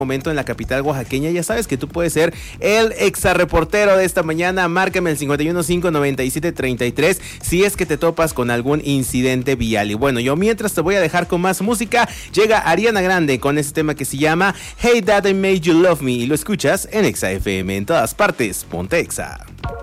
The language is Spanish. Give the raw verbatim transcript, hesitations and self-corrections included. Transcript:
momento en la capital oaxaqueña, ya sabes que tú puedes ser el exarreportero de esta mañana. Márcame el cincuenta y uno cinco noventa y siete treinta y tres si es que te topas con algún incidente vial. Y bueno, yo mientras te voy a dejar con más música. Llega Ariana Grande con este tema que se llama Hey Dad I Made You Love Me y lo escuchas en Exa F M. En todas partes, ponte Exa.